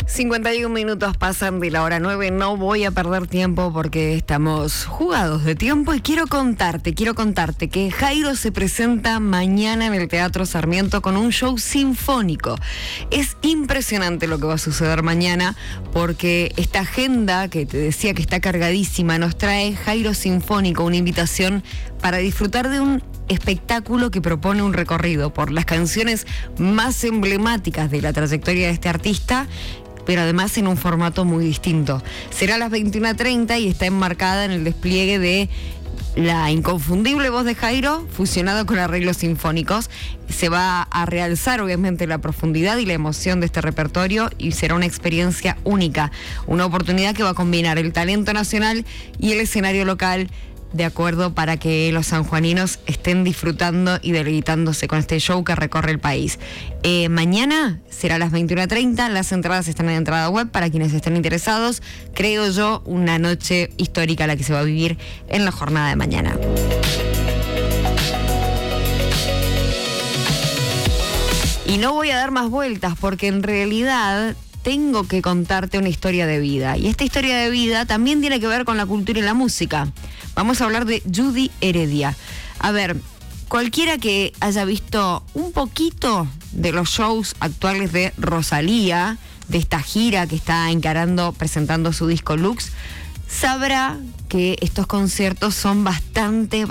51 minutos pasan de la hora 9, no voy a perder tiempo porque estamos jugados de tiempo y quiero contarte que Jairo se presenta mañana en el Teatro Sarmiento con un show sinfónico. Es impresionante lo que va a suceder mañana porque esta agenda que te decía que está cargadísima nos trae Jairo Sinfónico, una invitación para disfrutar de un espectáculo que propone un recorrido por las canciones más emblemáticas de la trayectoria de este artista, pero además en un formato muy distinto. Será a las 21:30 y está enmarcada en el despliegue de la inconfundible voz de Jairo, fusionada con arreglos sinfónicos. Se va a realzar obviamente la profundidad y la emoción de este repertorio y será una experiencia única, una oportunidad que va a combinar el talento nacional y el escenario local, de acuerdo, para que los sanjuaninos estén disfrutando y deleitándose con este show que recorre el país. Mañana será a las 21:30, las entradas están en entrada web para quienes estén interesados. Creo yo, una noche histórica la que se va a vivir en la jornada de mañana. Y no voy a dar más vueltas porque en realidad tengo que contarte una historia de vida. Y esta historia de vida también tiene que ver con la cultura y la música. Vamos a hablar de Judy Heredia. A ver, cualquiera que haya visto un poquito de los shows actuales de Rosalía, de esta gira que está encarando presentando su disco Lux, sabrá que estos conciertos son bastante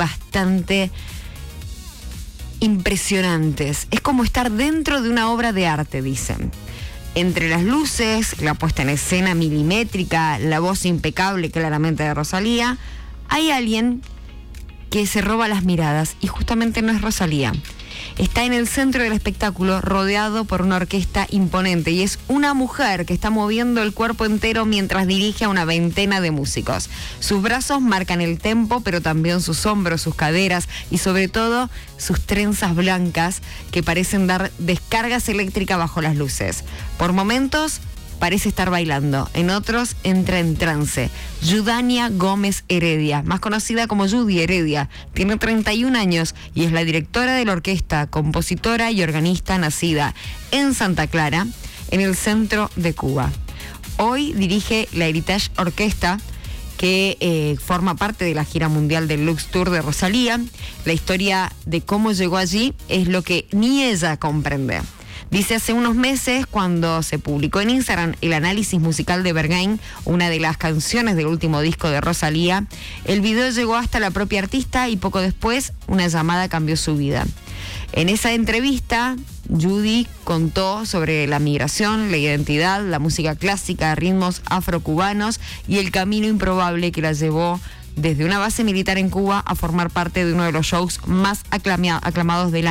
impresionantes. Es como estar dentro de una obra de arte, dicen. Entre las luces, la puesta en escena milimétrica, la voz impecable claramente de Rosalía, hay alguien que se roba las miradas y justamente no es Rosalía. Está en el centro del espectáculo rodeado por una orquesta imponente y es una mujer que está moviendo el cuerpo entero mientras dirige a una veintena de músicos. Sus brazos marcan el tempo, pero también sus hombros, sus caderas y sobre todo sus trenzas blancas que parecen dar descargas eléctricas bajo las luces. Por momentos parece estar bailando, en otros entra en trance. Yudania Gómez Heredia, más conocida como Judy Heredia, tiene 31 años y es la directora de la orquesta, compositora y organista nacida en Santa Clara, en el centro de Cuba. Hoy dirige la Heritage Orquesta, que forma parte de la gira mundial del Lux Tour de Rosalía. La historia de cómo llegó allí es lo que ni ella comprende. Dice, hace unos meses, cuando se publicó en Instagram el análisis musical de Bergain, una de las canciones del último disco de Rosalía, el video llegó hasta la propia artista y poco después una llamada cambió su vida. En esa entrevista, Judy contó sobre la migración, la identidad, la música clásica, ritmos afrocubanos y el camino improbable que la llevó desde una base militar en Cuba a formar parte de uno de los shows más aclamados del año.